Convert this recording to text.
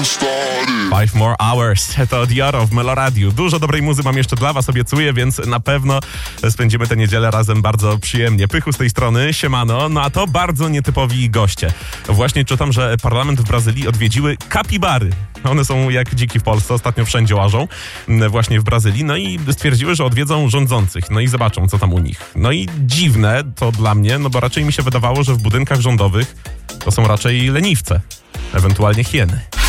Five More Hours to Dioro w Meloradiu. Dużo dobrej muzy mam jeszcze dla was, obiecuję, więc na pewno spędzimy tę niedzielę razem bardzo przyjemnie. Pychu z tej strony, siemano. No a to bardzo nietypowi goście. Właśnie czytam, że parlament w Brazylii odwiedziły kapibary. One są jak dziki w Polsce, ostatnio wszędzie łażą, właśnie w Brazylii. No i stwierdziły, że odwiedzą rządzących, no i zobaczą, co tam u nich. No i dziwne to dla mnie, no bo raczej mi się wydawało, że w budynkach rządowych to są raczej leniwce, ewentualnie hieny.